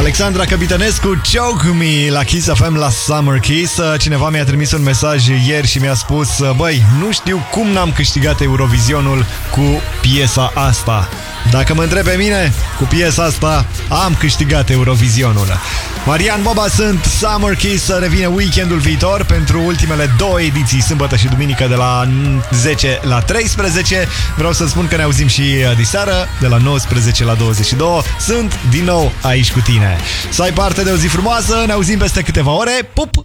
Alexandra Capitănescu, Choke Me la Kiss FM la Summer Kiss. Cineva mi-a trimis un mesaj ieri și mi-a spus: băi, nu știu cum n-am câștigat Eurovizionul cu piesa asta. Dacă mă întreb pe mine, cu piesa asta am câștigat Eurovizionul. Marian Boba sunt, Summer Kiss revine weekendul viitor pentru ultimele 2 ediții, sâmbătă și duminică, de la 10 la 13. Vreau să spun că ne auzim și diseară, de la 19 la 22. Sunt din nou aici cu tine. Să ai parte de o zi frumoasă, ne auzim peste câteva ore. Pup!